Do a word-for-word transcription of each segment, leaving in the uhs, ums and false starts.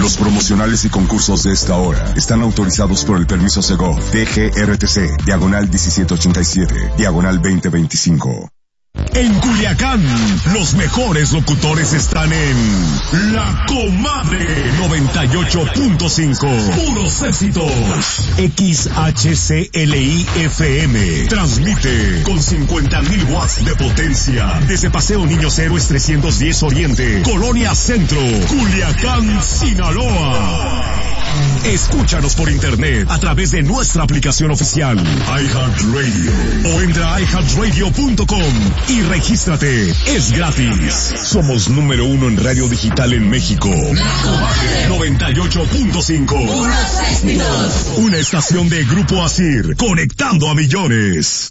Los promocionales y concursos de esta hora están autorizados por el permiso Segov D G R T C, diagonal diecisiete ochenta y siete, diagonal veinte veinticinco. En Culiacán, los mejores locutores están en La Comadre noventa y ocho punto cinco. Puros éxitos. X H C L I F M. Transmite con cincuenta mil watts de potencia. Desde Paseo Niños Héroes trescientos diez Oriente, Colonia Centro, Culiacán, Sinaloa. Escúchanos por internet a través de nuestra aplicación oficial iHeartRadio o entra a i heart radio punto com y regístrate. Es gratis. Somos número uno en radio digital en México. noventa y ocho punto cinco. Una estación de Grupo Asir, conectando a millones.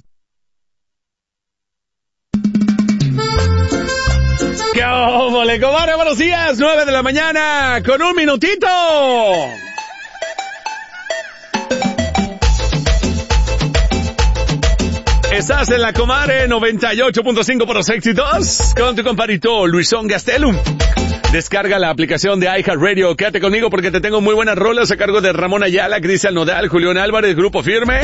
¡Qué óvole, comadre! Buenos días, nueve de la mañana, con un minutito. Estás en la Comadre noventa y ocho punto cinco por los éxitos con tu compadrito Luisón Gastelum. Descarga la aplicación de iHeartRadio. Quédate conmigo porque te tengo muy buenas rolas a cargo de Ramón Ayala, Cristian Nodal, Julián Álvarez, Grupo Firme.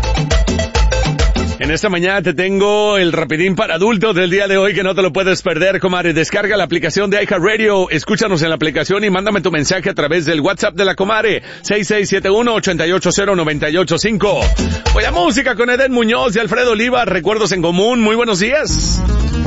En esta mañana te tengo el rapidín para adultos del día de hoy que no te lo puedes perder, comadre. Descarga la aplicación de iHeartRadio, escúchanos en la aplicación y mándame tu mensaje a través del WhatsApp de la comadre, seis seis siete uno, ocho ocho cero, nueve ocho cinco. Voy a música con Eden Muñoz y Alfredo Oliva, Recuerdos en Común. Muy buenos días.